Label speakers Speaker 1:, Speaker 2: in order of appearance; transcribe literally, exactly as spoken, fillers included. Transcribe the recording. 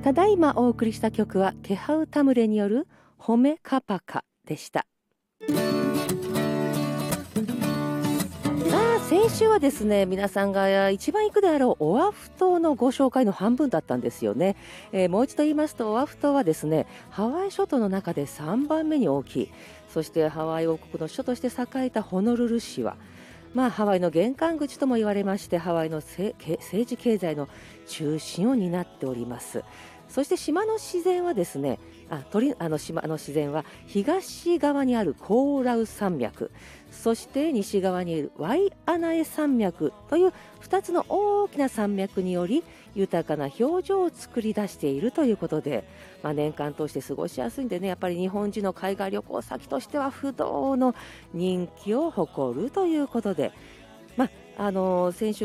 Speaker 1: ただいまお送りした曲はケハウタムレによるホメカパカでした。先週はですね、皆さんが一番行くであろうオアフ島のご紹介の半分だったんですよね。えー、もう一度言いますと、オアフ島はですね、ハワイ諸島の中でさんばんめに大きい、そしてハワイ王国の首都として栄えたホノルル市は、まあ、ハワイの玄関口とも言われまして、ハワイの政治経済の中心を担っております。そして島の自然はですね、あ鳥あの島の自然は東側にあるコーラウ山脈、そして西側にいるワイアナエ山脈というふたつの大きな山脈により豊かな表情を作り出しているということで、まあ、年間通して過ごしやすいんでね、やっぱり日本人の海外旅行先としては不動の人気を誇るということで、まあ、あの先週